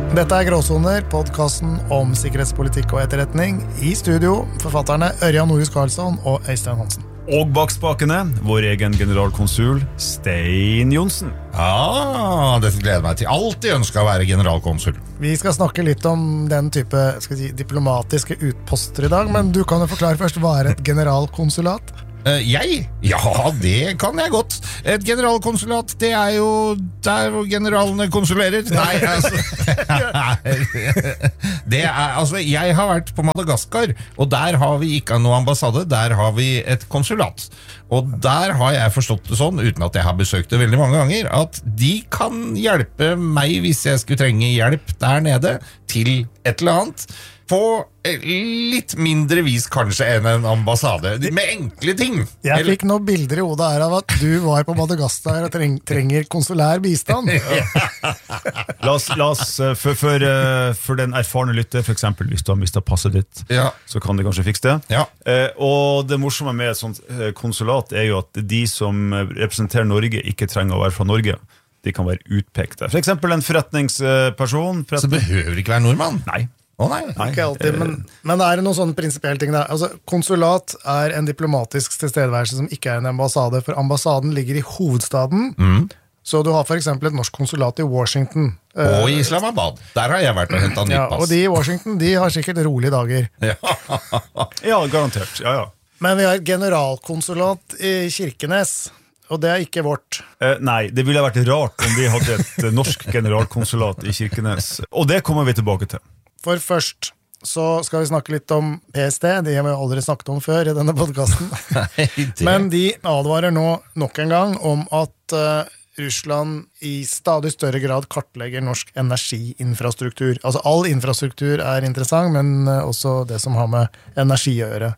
Dette Gråsoner, podcasten om sikkerhetspolitikk og etterretning. I studio, forfatterne Ørjan Norhus Karlsson og Øystein Hansen. Og bak spakene, vår egen generalkonsul, Stein Johnsen. Ja, dette gleder meg til. Alltid ønsket å være generalkonsul. Vi skal snakke litt om den type diplomatiske utposter i dag, men du kan jo forklare først, hva et generalkonsulat? Jeg? Ja, det kan jeg godt. Et generalkonsulat, det jo der hvor generalene konsulerer. Nei, altså jeg har vært på Madagaskar, og der har vi ikke noe ambassade, der har vi et konsulat. Og der har jeg forstått det sånn, uten at jeg har besøkt det veldig mange ganger, at de kan hjelpe meg hvis jeg skulle trenge hjelp der nede til et eller annet. På litt mindre vis kanskje enn en ambassade, med enkle ting. Jeg fikk noen bilder i hodet her av at du var på Madagaskar og trenger konsulær bistand. La oss for den erfarne lytter, for eksempel hvis du har mistet passet ditt, så kan de kanskje fikse det. Ja. Og det morsomme med et sånt konsulat jo at de som representerer Norge ikke trenger å være fra Norge. De kan være utpekte. For eksempel en forretningsperson. Så behøver det ikke være nordmann? Nei. Nei. Ikke alltid, men det noen sånne prinsipielle ting der. Altså, konsulat en diplomatisk tilstedeværelse som ikke en ambassade, for ambassaden ligger i hovedstaden, så du har for eksempel et norsk konsulat i Washington. Og i Islamabad, der har jeg vært og hentet nytt pass. Og de i Washington, de har sikkert rolige dager. Ja, garantert, ja. Men vi har et generalkonsulat i Kirkenes, og det ikke vårt. Nei, det ville vært rart om vi hadde et norsk generalkonsulat i Kirkenes, og det kommer vi tilbake til. For først så skal vi snakke litt om PST, de har vi aldri snakket om før i denne podcasten. Men de advarer nå nok en gang om at Russland i stadig større grad kartlegger norsk energiinfrastruktur. Altså all infrastruktur interessant, men også det som har med energi å gjøre.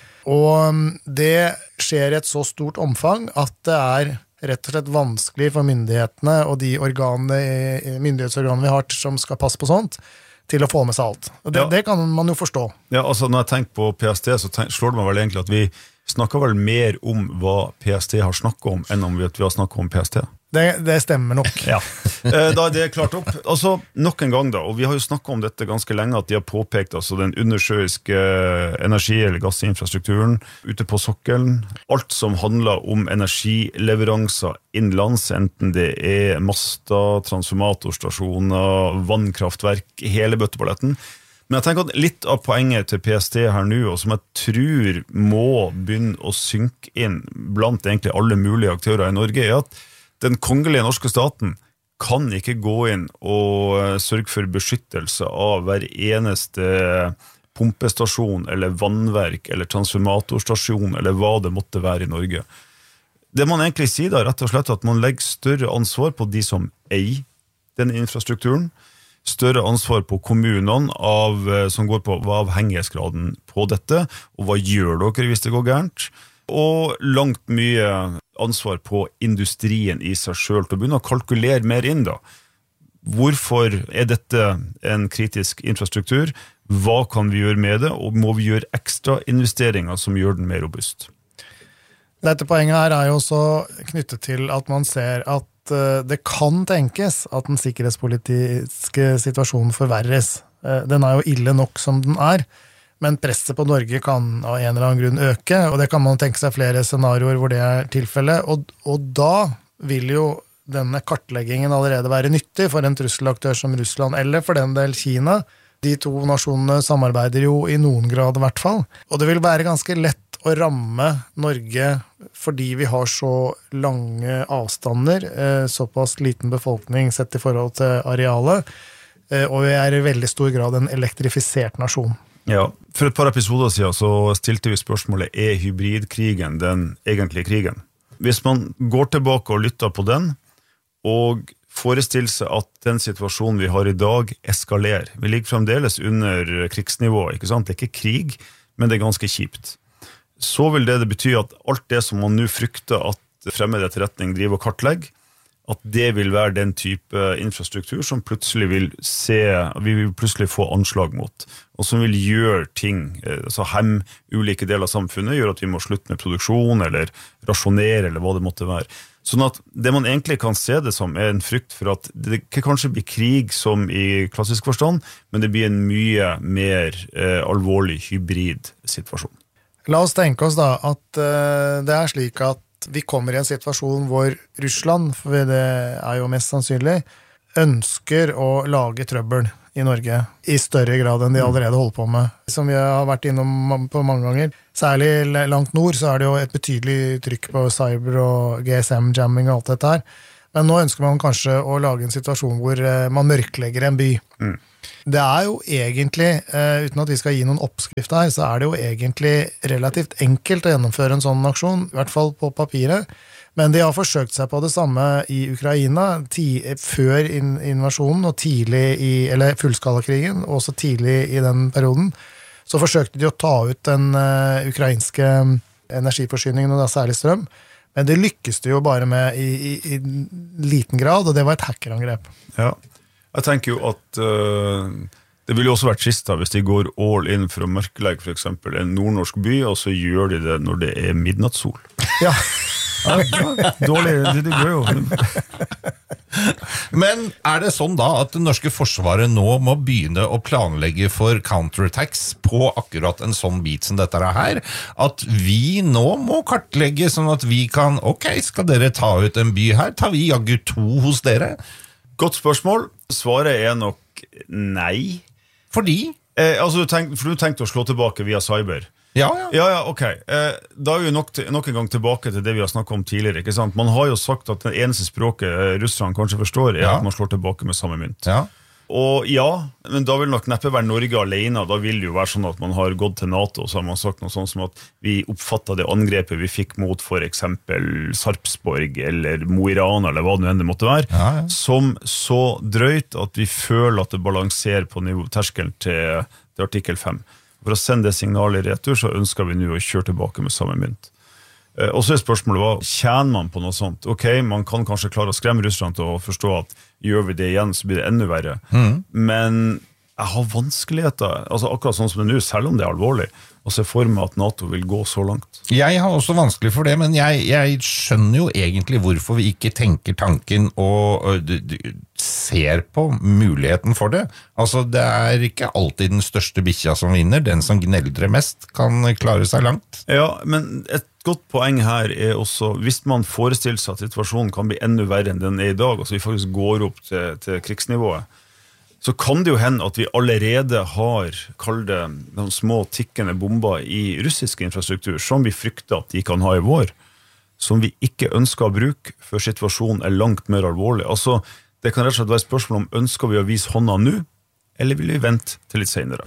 Og det skjer i et så stort omfang at det rett og slett vanskelig for myndighetene og de myndighetsorganene vi har som skal passe på sånt, til å få med seg alt. Og det kan man jo forstå. Ja, altså når jeg tenker på PST, så slår det meg vel egentlig at vi snakker vel mer om hva PST har snakket om, enn om vi har snakket om PST. Det stemmer nok. Ja, da det klart opp. Altså, nok en gang da, og vi har jo snakket om dette ganske lenge, at de har påpekt altså, den undersjøiske energi- eller gassinfrastrukturen ute på sokkelen. Alt som handler om energileveranser innenlands, enten det master, transformatorstasjoner, vannkraftverk, hele bøtteballetten. Men jeg tenker at litt av poenget til PST her nå, og som jeg tror må begynne å synke inn blant egentlig alle mulige aktører i Norge, at den kongelige norske staten kan ikke gå inn og sørge for beskyttelse av hver eneste pumpestasjon, eller vannverk, eller transformatorstasjon, eller hva det måtte være i Norge. Det man egentlig sier da, rett og slett at man legger større ansvar på de som eier den infrastrukturen, større ansvar på kommunene som går på hva avhengighetsgraden på dette, og hva gjør dere hvis det går gærent, og langt mye ansvar på industrien i seg selv, til å begynne å kalkulere mer inn da. Hvorfor dette en kritisk infrastruktur? Hva kan vi gjøre med det? Og må vi gjøre ekstra investeringer som gjør den mer robust? Dette poenget her jo også knyttet til at man ser at det kan tenkes at den sikkerhetspolitiske situasjonen forverres. Den jo ille nok som den men presset på Norge kan av en eller annen grunn øke, og det kan man tenke seg flere scenarioer hvor det tilfellet, og da vil jo denne kartleggingen allerede være nyttig for en trusselaktør som Russland, eller for den del Kina. De to nasjonene samarbeider jo i noen grad i hvert fall, og det vil være ganske lett å ramme Norge fordi vi har så lange avstander, såpass liten befolkning sett i forhold til arealet, og vi i veldig stor grad en elektrifisert nasjon. Ja, for et par episoder siden så stilte vi spørsmålet, hybridkrigen den egentlige krigen? Hvis man går tilbake og lytter på den, og forestiller seg at den situasjonen vi har i dag eskalerer. Vi ligger fremdeles under krigsnivå, ikke sant? Det ikke krig, men det ganske kjipt. Så vil det bety at alt det som man nå frykter at fremmed etterretning driver og kartlegger, at det vil være den type infrastruktur som plutselig vi vil plutselig få anslag mot, og som vil gjøre ting, altså ulike deler av samfunnet, gjør at vi må slutte med produksjon, eller rasjonere, eller hva det måtte være. Sånn at det man egentlig kan se det som en frykt for at det ikke kanskje blir krig som i klassisk forstand, men det blir en mye mer alvorlig hybrid situasjon. La oss tenke oss da at det slik at vi kommer i en situasjon hvor Russland, for det jo mest sannsynlig, ønsker å lage trøbbel i Norge i større grad enn de allerede holder på med. Som vi har vært innom på mange ganger, særlig langt nord så det jo et betydelig trykk på cyber og GSM-jamming og alt dette her. Men nå ønsker man kanskje å lage en situasjon hvor man mørklegger en by. Det jo egentlig, uten at vi skal gi noen oppskrift her, så det jo egentlig relativt enkelt å gjennomføre en sånn aksjon, i hvert fall på papiret. Men de har forsøkt seg på det samme i Ukraina, før invasjonen og tidlig eller fullskalakrigen, og også tidlig i den perioden, så forsøkte de å ta ut den ukrainske energiforsyningen, og særlig strøm. Men det lykkes de jo bare med i liten grad, og det var et hackerangrep. Ja, jeg tenker jo at det ville jo også vært trist da, hvis de går all in for å mørkelegge for eksempel en nordnorsk by, og så gjør de det når det midnattssol. Ja. Dårlig, det går jo. Men det sånn da at det norske forsvaret nå må begynne å planlegge for counterattacks på akkurat en sånn bit som dette her, at vi nå må kartlegge sånn at vi kan, ok, skal dere ta ut en by her, tar vi jaggu 2 hos dere? Godt spørsmål. Svaret nok nei. Fordi? Altså, for du tenkte å slå tilbake via cyber. Ja, ok. Da vi nok en gang tilbake til det vi har snakket om tidligere, ikke sant? Man har jo sagt at det eneste språket russerne kanskje forstår at man slår tilbake med samme mynt. Ja. Og men da vil nok neppe være Norge alene, da vil det jo være sånn at man har gått til NATO, og så har man sagt noe sånt som at vi oppfattet det angrepet vi fikk mot for eksempel Sarpsborg eller Mo i Rana, eller hva det enn det måtte være, som så drøyt at vi føler at det balanserer på terskelen til artikkel 5. For å sende det signalet i retur, så ønsker vi nå å kjøre tilbake med samme mynt. Og så spørsmålet, hva tjener man på noe sånt? Ok, man kan kanskje klare å skremme Russland til å forstå at gjør vi det igjen, så blir det enda verre. Men jeg har vanskeligheter, altså akkurat sånn som det nå, selv om det alvorlig, å se for meg at NATO vil gå så langt. Jeg har også vanskelig for det, men jeg skjønner jo egentlig hvorfor vi ikke tenker tanken og ser på muligheten for det. Altså, det ikke alltid den største bikkja som vinner, den som gneldrer mest kan klare seg langt. Ja, men et godt poeng her også, hvis man forestiller seg at situasjonen kan bli enda verre enn den i dag, altså vi faktisk går opp til krigsnivået, så kan det jo hende at vi allerede har kalde de små tikkende bomber i russisk infrastruktur, som vi frykter at de kan ha i vår, som vi ikke ønsker å bruke, før situasjonen langt mer alvorlig. Altså, det kan rett og slett være spørsmål om ønsker vi å vise hånda nå, eller vil vi vente til litt senere?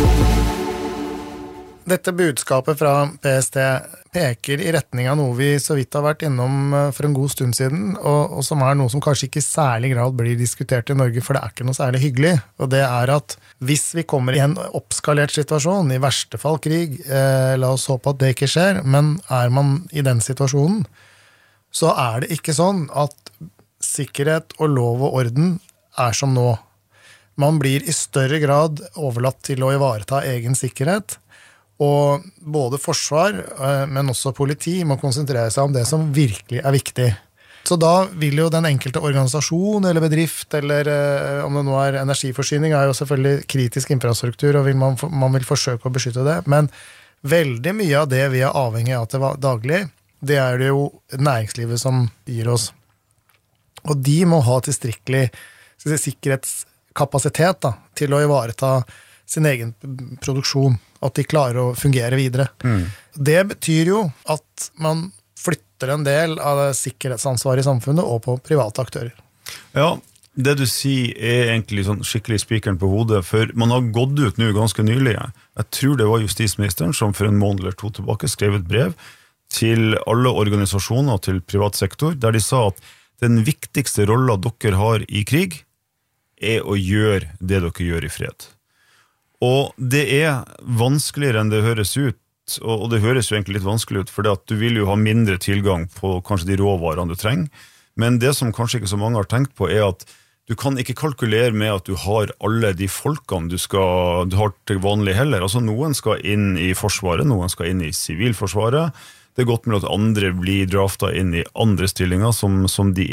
Dette budskapet fra PST peker i retning av noe vi så vidt har vært innom for en god stund siden, og som noe som kanskje ikke i særlig grad blir diskutert i Norge, for det ikke noe særlig hyggelig, og det at hvis vi kommer i en oppskalert situasjon, i verste fall krig, la oss håpe at det ikke skjer, men man i den situasjonen, så det ikke sånn at sikkerhet og lov og orden som nå. Man blir i større grad overlatt til å ivareta egen sikkerhet, og både forsvar, men også politi må konsentrere seg om det som virkelig viktig. Så da vil jo den enkelte organisasjon eller bedrift, eller om det nå energiforsyning, jo selvfølgelig kritisk infrastruktur, og man vil forsøke å beskytte det, men veldig mye av det vi avhengig av til daglig, det det jo næringslivet som gir oss. Og de må ha tilstrekkelig sikkerhetskapasitet til å ivareta sin egen produksjon, at de klarer å fungere videre. Det betyr jo at man flytter en del av sikkerhetsansvaret i samfunnet og på private aktører. Ja, det du sier egentlig sånn skikkelig spikeren på hodet, for man har gått ut nå ganske nylig. Jeg tror det var justisministeren som for en måned eller 2 tilbake skrev et brev til alle organisasjoner og til privat sektor, der de sa at den viktigste rollen dere har i krig å gjøre det dere gjør i fred. Og det vanskeligere enn det høres ut, og det høres jo egentlig litt vanskelig ut, for du vil jo ha mindre tilgang på kanskje de råvarene du trenger, men det som kanskje ikke så mange har tenkt på at du kan ikke kalkulere med at du har alle de folkene du har til vanlig heller. Altså noen skal inn i forsvaret, noen skal inn i sivilforsvaret, Det godt mulig at andre blir draftet inn i andre stillinger som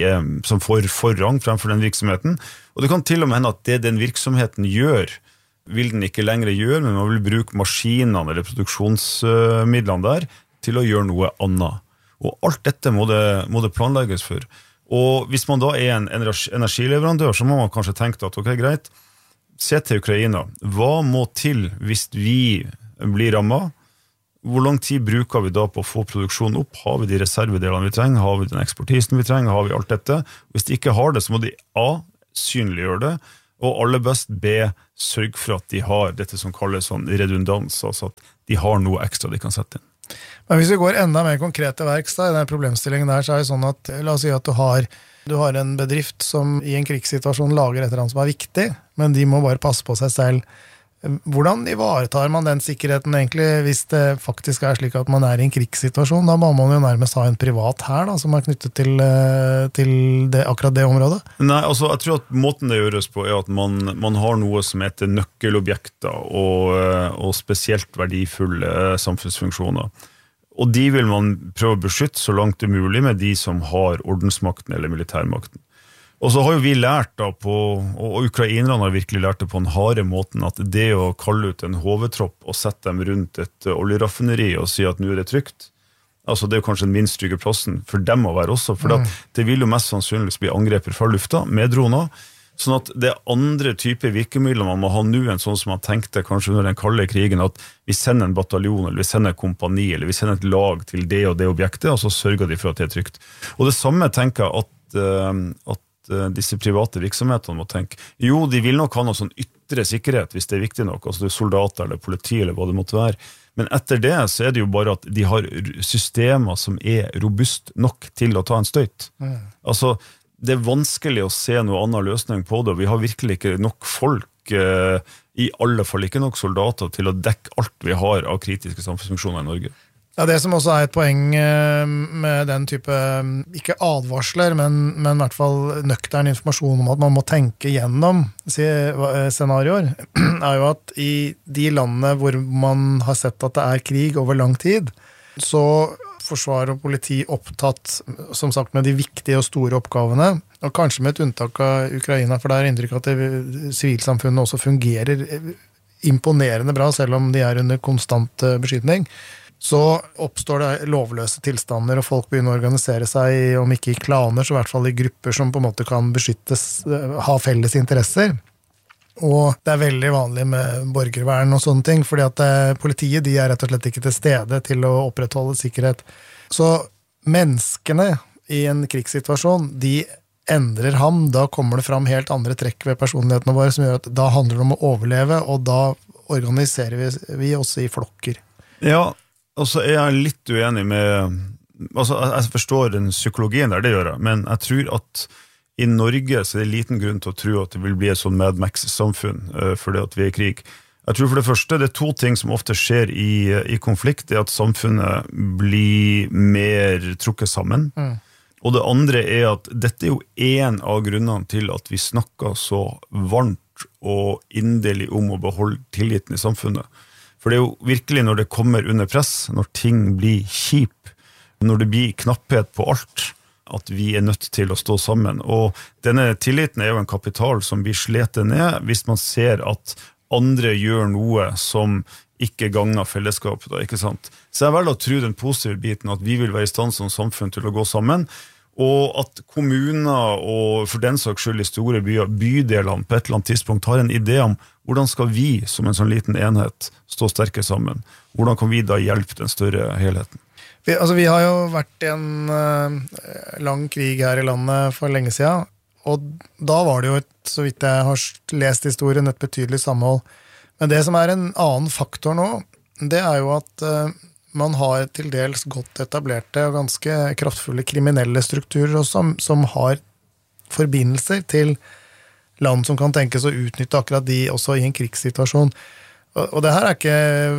får forrang fremfor den virksomheten. Og det kan til og med hende at det den virksomheten gjør, vil den ikke lenger gjøre, men man vil bruke maskinene eller produksjonsmidlene der til å gjøre noe annet. Og alt dette må det planlegges for. Og hvis man da en energileverandør, så må man kanskje tenke at ok, greit, se til Ukraina. Hva må til hvis vi blir rammet? Hvor lang tid bruker vi da på å få produksjonen opp? Har vi de reservedelene vi trenger? Har vi den eksportisen vi trenger? Har vi alt dette? Hvis de ikke har det, så må de synliggjøre det, og aller best sørge for at de har dette som kalles sånn redundans, altså at de har noe ekstra de kan sette inn. Men hvis vi går enda mer konkret til verks da, i den problemstillingen der, så det sånn at, la oss si at du har en bedrift som i en krigssituasjon lager et eller annet som viktig, men de må bare passe på seg selv. Hvordan ivaretar man den sikkerheten egentlig, hvis det faktisk slik at man i en krigssituasjon? Da må man jo nærmest ha en privat her da, som knyttet til akkurat det området. Nei, altså jeg tror at måten det gjøres på at man har noe som heter nøkkelobjekter og spesielt verdifulle samfunnsfunksjoner. Og de vil man prøve å beskytte så langt det mulig med de som har ordensmakten eller militærmakten. Og så har jo vi lært da og ukrainerne har virkelig lært det på en harde måten, at det å kalle ut en HV-tropp og sette dem rundt et oljeraffineri og si at nå det trygt, altså det jo kanskje den minst trygge plassen for dem å være også, for det vil jo mest sannsynligvis bli angreper fra lufta med droner, sånn at det andre type virkemidler man må ha nå, en sånn som man tenkte kanskje under den kalde krigen, at vi sender en bataljon, eller vi sender en kompani, eller vi sender et lag til det og det objektet, og så sørger de for at det trygt. Og det samme tenker jeg at disse private virksomhetene må tenke, jo, de vil nok ha noe sånn ytre sikkerhet hvis det viktig nok, altså det soldater eller politi eller hva det måtte være, men etter det så det jo bare at de har systemer som robust nok til å ta en støyt. Altså, det vanskelig å se noe annen løsning på det, og vi har virkelig ikke nok folk, i alle fall ikke nok soldater til å dekke alt vi har av kritiske samfunnsfunksjoner i Norge. Ja, det som også et poeng med den type, ikke advarsler, men i hvert fall nøktern informasjon om at man må tenke gjennom scenarioer, jo at i de landene hvor man har sett at det krig over lang tid, så forsvar og politi opptatt, som sagt, med de viktige og store oppgavene, og kanskje med et unntak av Ukraina, for det inntrykk at sivilsamfunnet også fungerer imponerende bra, selv om de under konstant beskytning, så oppstår det lovløse tilstander, og folk begynner å organisere seg, om ikke i klaner, så i hvert fall i grupper som på en måte kan beskyttes, ha felles interesser. Og det veldig vanlig med borgervern og sånne ting, fordi at politiet de rett og slett ikke til stede til å opprettholde sikkerhet. Så menneskene i en krigssituasjon, de endrer ham, da kommer det fram helt andre trekk ved personlighetene våre, som gjør at da handler det om å overleve, og da organiserer vi oss i flokker. Ja, og så jeg litt uenig med, altså jeg forstår den psykologien der, det gjør jeg, men jeg tror at i Norge så det liten grunn til å tro at det vil bli et sånn Mad Max-samfunn fordi at vi i krig. Jeg tror for det første, det to ting som ofte skjer i konflikt, det at samfunnet blir mer trukket sammen. Og det andre at dette jo en av grunnene til at vi snakker så varmt og inderlig om å beholde tilliten i samfunnet. For det jo virkelig når det kommer under press, når ting blir kjip, når det blir knapphet på alt, at vi nødt til å stå sammen. Og denne tilliten jo en kapital som blir sletet ned hvis man ser at andre gjør noe som ikke gagner fellesskapet, da, ikke sant? Så jeg velger å tro den positive biten at vi vil være i stand som samfunn til å gå sammen, og at kommuner og for den saks skyld i store byer, bydelene på et eller annet tidspunkt har en idé om hvordan skal vi som en sånn liten enhet stå sterke sammen? Hvordan kan vi da hjelpe den større helheten? Vi har jo vært i en lang krig her i landet for lenge siden, og da var det jo så vidt jeg har lest historien, et betydelig samhold. Men det som en annen faktor nå, det jo at man har til dels godt etablerte og ganske kraftfulle kriminelle strukturer også, som har forbindelser til land som kan tenkes å utnytte akkurat de også i en krigssituasjon. Og det her ikke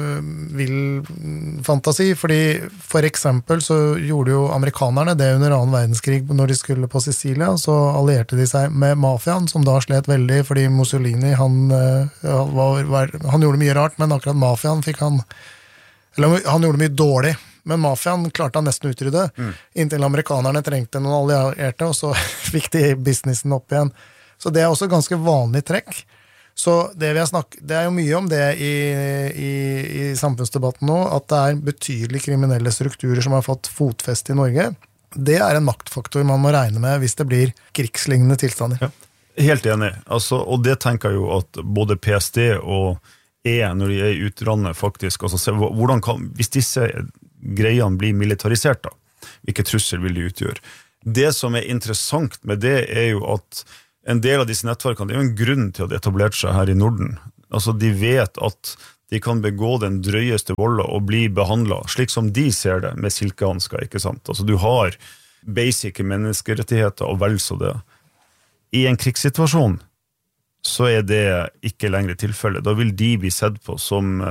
vill fantasi, fordi for eksempel så gjorde jo amerikanerne det under annen verdenskrig når de skulle på Sicilia, så allierte de seg med mafiaen, som da slet veldig, fordi Mussolini, han gjorde mye rart, men akkurat mafiaen han gjorde mye dårlig, men mafiaen klarte han nesten å utrydde, inntil amerikanerne trengte noen allierte, og så fikk de businessen opp igjen. Så det også ganske vanlig trekk. Så det er jo mye om det i samfunnsdebatten nå, at det er betydelige kriminelle strukturer som har fått fotfeste i Norge. Det er en maktfaktor man må regne med hvis det blir krigslignende tilstander. Ja. Helt enig. Altså, og det tenker jeg jo at både PST og når de i utlandet faktisk, altså, hvis disse greiene blir militarisert da, hvilke trussel vil de utgjøre? Det som er interessant med det jo at en del av disse nettverkene, det jo en grunn til at de etablerte seg her i Norden. Altså, de vet at de kan begå den drøyeste volden og bli behandlet, slik som de ser det, med silkehansker, ikke sant? Altså, du har basic menneskerettigheter og vel så det. I en krigssituasjon så det ikke lenger tilfelle. Da vil de bli sett på som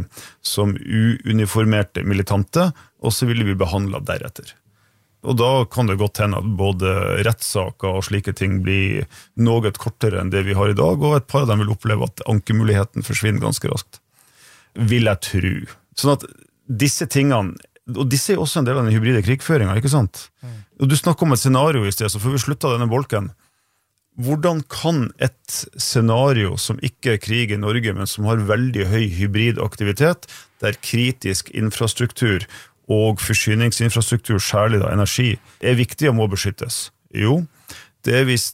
uuniformerte militante, og så vil de bli behandlet deretter. Og da kan det godt hende at både rettssaker og slike ting blir noe kortere enn det vi har i dag, og et par av dem vil oppleve at ankemuligheten forsvinner ganske raskt. Vil jeg tro. Sånn at disse tingene, og disse også en del av den hybride krigføringen, ikke sant? Og du snakker om et scenario i sted, så får vi slutta denne bolken. Hvordan kan et scenario som ikke krig i Norge, men som har veldig høy hybrid aktivitet, der kritisk infrastruktur og forsyningsinfrastruktur, særlig da energi, viktig og må beskyttes? Jo, det hvis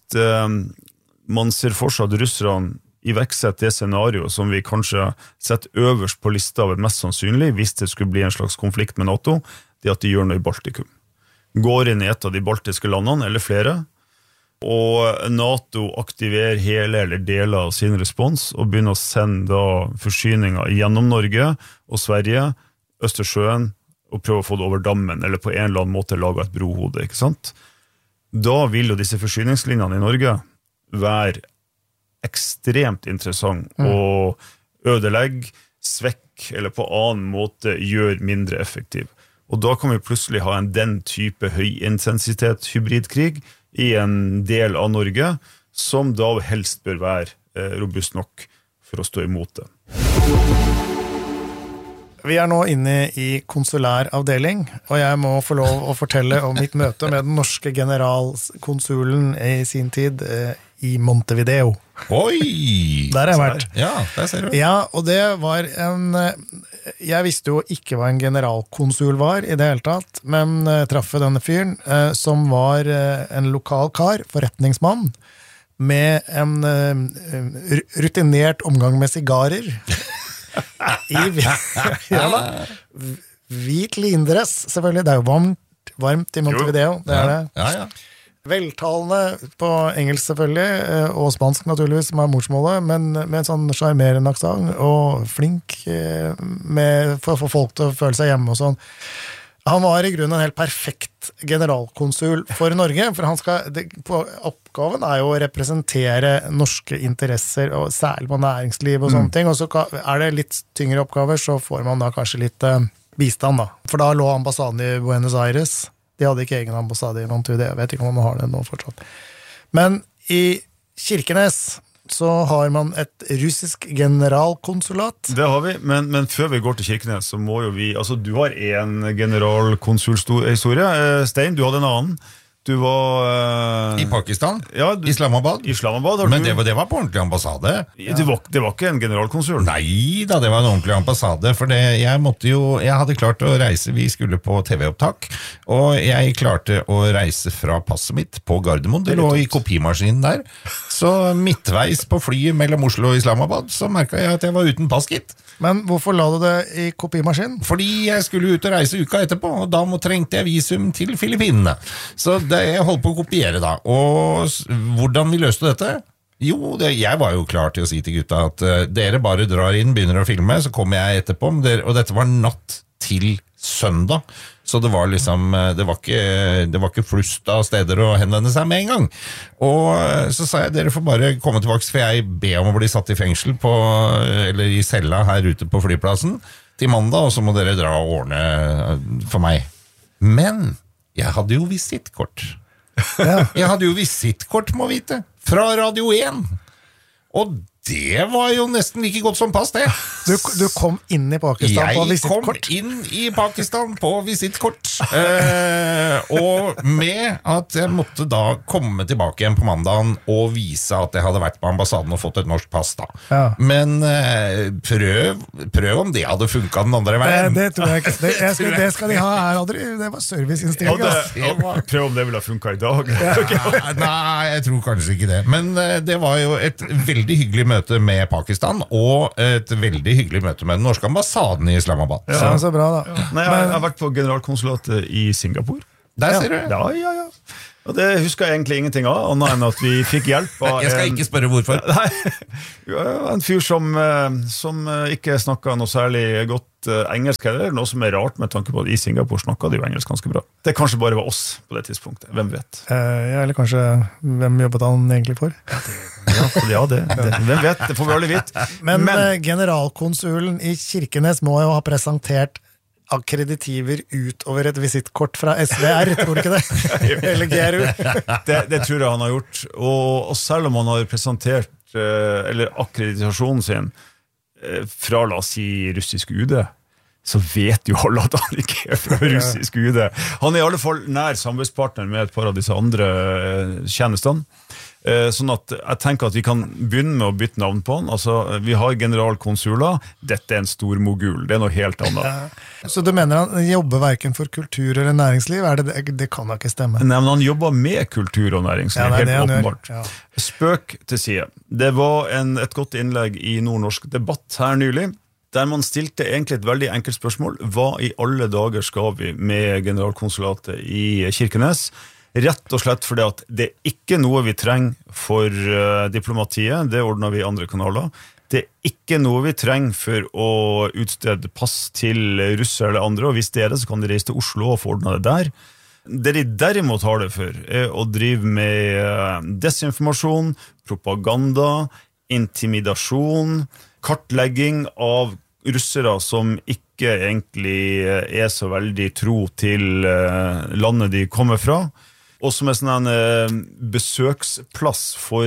man ser for seg at russerne iverksetter det scenario som vi kanskje setter øverst på lista av mest sannsynlig, hvis det skulle bli en slags konflikt med NATO, det at de gjør noe i Baltikum. Går inn i et av de baltiske landene, eller flere, og NATO aktiverer hele eller deler av sin respons og begynner å sende da forsyninger gjennom Norge og Sverige, Østersjøen, og prøve å få det over dammen, eller på en eller annen måte lage et brohode, ikke sant? Da vil jo disse forsyningslinjene i Norge være ekstremt interessant og ødelegge, svekk, eller på annen måte gjøre mindre effektiv. Og da kan vi plutselig ha den type høyintensitet hybridkrig i en del av Norge, som da helst bør være robust nok for å stå imot det. Vi nå inne i konsulær avdeling, og jeg må få lov å fortelle om mitt møte med den norske generalkonsulen i sin tid i Montevideo. Oi! Der har jeg vært. Ja, der ser du. Ja, og det var jeg visste jo ikke hva en generalkonsul var i det hele tatt, men traff denne fyren, som var en lokal kar, forretningsmann, med en rutinert omgang med sigarer. Ja da. Hvit lindress, selvfølgelig. Det jo varmt i Montevideo. Det det. Ja. Veltalende på engelsk selvfølgelig, og spansk naturligvis, som morsmålet, men med en sånn charmerende aksent, og flink for å få folk til å føle seg hjemme og sånn. Han var i grunnen en helt perfekt generalkonsul for Norge, for oppgaven jo å representere norske interesser, og særlig på næringsliv og sånne ting, og så det litt tyngre oppgaver, så får man da kanskje litt bistand da. For da lå ambassaden i Buenos Aires. De hadde ikke egen ambassade i Montevideo, jeg vet ikke om man har det nå fortsatt. Men i Kirkenes så har man et russisk generalkonsulat. Det har vi, men før vi går til Kirkenes, så må jo vi, altså du har en generalkonsulhistorie, Stein, du hadde en annen. Du var i Pakistan, ja, Islamabad. Men det var på ordentlig ambassade. Ja. Det var ikke en generalkonsul. Nei da, det var en ordentlig ambassade. For jeg hadde klart å reise. Vi skulle på TV-opptak, og jeg klarte å reise fra passet mitt på Gardermoen. Det lå i kopimaskinen der. Så midtveis på flyet mellom Oslo og Islamabad, så merket jeg at jeg var uten pass, gitt. Men hvorfor la du det i kopimaskinen? Fordi jeg skulle ut og reise uka etterpå, og da trengte jeg visum til Filippinene. Så jeg holdt på å kopiere da. Og hvordan vi løste dette? Jo, jeg var jo klar til å si til gutta at dere bare drar inn, begynner å filme, så kommer jeg etterpå, og dette var natt til søndag. Så det var liksom, det var ikke flust av steder å henvende seg med en gang. Og så sa jeg, dere får bare komme tilbake, for jeg ber om å bli satt i fengsel eller i cella her ute på flyplassen til mandag, og så må dere dra og ordne for meg. Men jeg hadde jo visittkort. Jeg hadde jo visittkort, må vite, fra Radio 1. Og Det var jo nesten like godt som pass, det. Du kom inn i Pakistan på visittkort. Jeg kom inn i Pakistan på visittkort. Og med at jeg måtte da komme tilbake igjen på mandagen og vise at jeg hadde vært på ambassaden og fått et norsk pass da. Ja. Men prøv om det hadde funket den andre veien. Det tror jeg ikke. Det skal de ha her, aldri. Det var serviceinstinkt. Prøv om det ville ha funket i dag. Nei, jeg tror kanskje ikke det. Men det var jo et veldig hyggelig møte med Pakistan og et veldig hyggelig møte med den norske ambassaden i Islamabad. Ja, så bra da. Nei, jeg har vært på generalkonsulatet i Singapore. Der ser du. Ja. Og det husker jeg egentlig ingenting av, annet enn at vi fikk hjelp av Jeg skal ikke spørre hvorfor. En fyr som ikke snakket noe særlig godt engelsk heller, noe som rart med tanke på at i Singapore snakket de jo engelsk ganske bra. Det kanskje bare var oss på det tidspunktet, hvem vet? Eller kanskje hvem jobbet han egentlig for? Ja, det. Hvem vet? Det får vi aldri vite. Men generalkonsulen i Kirkenes må jo ha presentert akkreditiver utover et visittkort fra SVR, tror du ikke det? Eller GRU? Det tror jeg han har gjort, og selv om han har presentert eller akkreditasjonen sin fra, la oss si, russisk UD, så vet jo alle at han ikke er fra russisk UD. Han er i alle fall nær samarbeidspartner med et par av disse andre tjenestene. Sånn at jeg tenker at vi kan begynne med å bytte navn på han. Altså, vi har generalkonsuler. Dette er en stor mogul. Det er noe helt annet. Så du mener han jobber hverken for kultur eller næringsliv? Det kan da ikke stemme. Nei, men han jobber med kultur og næringsliv, helt åpenbart. Ja. Spøk til side. Det var et godt innlegg i Nordnorsk debatt her nylig, der man stilte egentlig et veldig enkelt spørsmål. Hva i alle dager skal vi med generalkonsulatet i Kirkenes? Rett og slett fordi at det er ikke noe vi trenger for diplomatiet, det ordner vi i andre kanaler. Det er ikke noe vi trenger for å utstede pass til russere eller andre, og hvis det er det, så kan de reise til Oslo og få ordnet det der. Det de derimot har det for, er å drive med desinformasjon, propaganda, intimidasjon, kartlegging av russere som ikke egentlig er så veldig tro til landet de kommer fra, og som er sånn en besøksplass for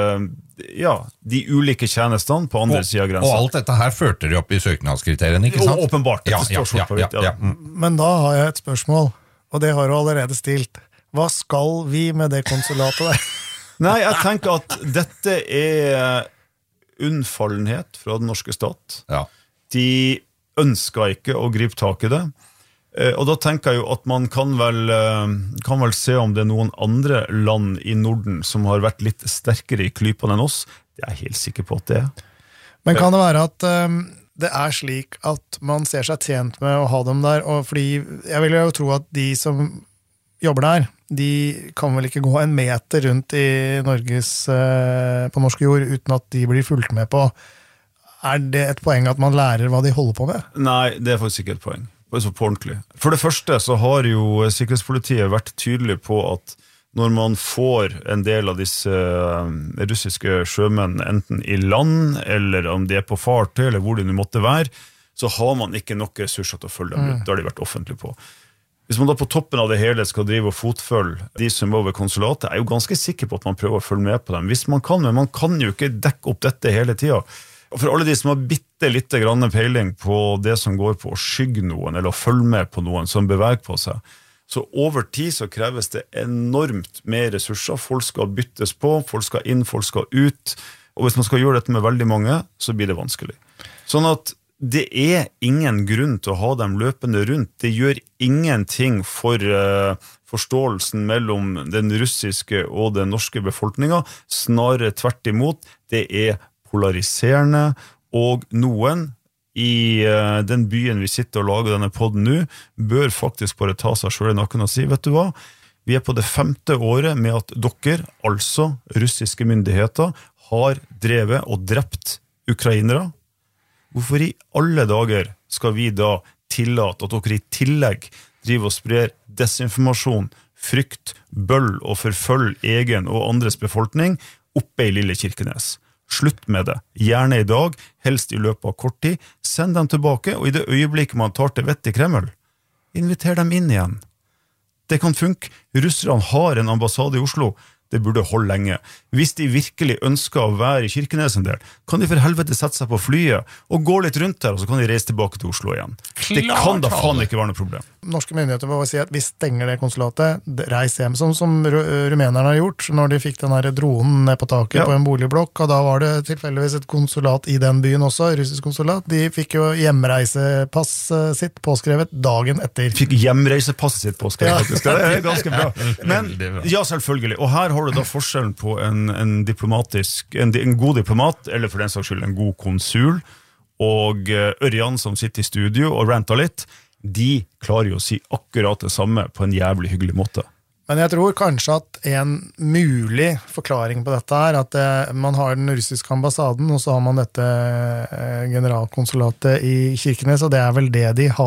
de ulike tjenestene på andre siden av grensen. Og alt dette her førte de opp i søknadskriteriene, ikke sant? Åpenbart, dette står svart på hvitt. Men da har jeg et spørsmål, og det har du allerede stilt. Hva skal vi med det konsulatet der? Nei, jeg tenker at dette er unnfallenhet fra den norske stat. Ja. De ønsker ikke å gripe tak i det. Og da tenker jeg jo at man kan vel se om det er noen andre land i Norden som har vært litt sterkere i klypene enn oss. Det er jeg helt sikker på at det er. Men kan det være at det er slik at man ser seg tjent med å ha dem der, og fordi jeg vil jo tro at de som jobber der, de kan vel ikke gå en meter rundt i på norsk jord uten at de blir fulgt med på. Er det et poeng at man lærer hva de holder på med? Nei, det er faktisk ikke et poeng. For det første så har jo sikkerhetspolitiet vært tydelig på at når man får en del av disse russiske sjømenn enten i land, eller om de er på fartøy, eller hvor de nå måtte være, så har man ikke nok ressurser til å følge dem ut. Det har de vært offentlig på. Hvis man da på toppen av det hele skal drive og fotfølge de som var ved konsulatet, er jo ganske sikker på at man prøver å følge med på dem. Hvis man kan, men man kan jo ikke dekke opp dette hele tiden. Og for alle de som har bitte litt grann peiling på det som går på å skygge noen, eller å følge med på noen som beveger på seg, så over tid så kreves det enormt mer ressurser. Folk skal byttes på, folk skal inn, folk skal ut, og hvis man skal gjøre dette med veldig mange, så blir det vanskelig. Sånn at det er ingen grunn til å ha dem løpende rundt. Det gjør ingenting for forståelsen mellom den russiske og den norske befolkningen, snarere tvert imot. Det er polariserende, og noen i den byen vi sitter og lager denne podden nå, bør faktisk bare ta seg selv i nakken og si, vet du hva? Vi er på det 5. året med at dere, altså russiske myndigheter, har drevet og drept ukrainere. Hvorfor i alle dager skal vi da tillate at dere i tillegg driver og sprer desinformasjon, frykt, bøll og forfølg egen og andres befolkning oppe i lille Kirkenes? Slutt med det. Gjerne i dag, helst i løpet av kort tid. Send dem tilbake, og i det øyeblikket man tar til vett i Kreml, inviter dem inn igjen. Det kan funke. Russerne har en ambassade i Oslo. det burde holde lenge. Hvis de virkelig ønsker å være i Kirkenes en del, kan de for helvete sette seg på flyet og gå litt rundt der, og så kan de reise tilbake til Oslo igjen. Det kan da faen ikke være noe problem. Norske myndigheter må si at vi stenger det konsulatet, reis hjem, som rumenerne har gjort, når de fikk den her dronen ned på taket på en boligblokk, og da var det tilfeldigvis et konsulat i den byen også, russisk konsulat. De fikk jo hjemreisepasset sitt påskrevet dagen etter. Fikk hjemreisepasset sitt påskrevet, faktisk. Det er ganske bra. Men, ja, selvfølgelig. Og her har du da forskjellen på en diplomatisk, en god diplomat, eller for den saks skyld en god konsul, og Ørjan som sitter i studio og ranter litt, de klarer jo å si akkurat det samme på en jævlig hyggelig måte. Men jeg tror kanskje at en mulig forklaring på dette er at man har den russiske ambassaden, og så har man dette generalkonsulatet i Kirkenes, og det er vel det de har